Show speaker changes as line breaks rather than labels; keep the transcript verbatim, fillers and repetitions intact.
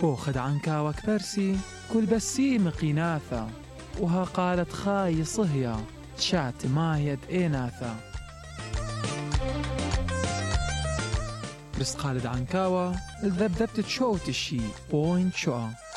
بوخد عنكاوك برسي كل بسي مقيناثا، وها قالت خاي صهيا شات ما يد إيناثا. بس قالد عنكاوة الذبذبت تشوت الشي بوين شوى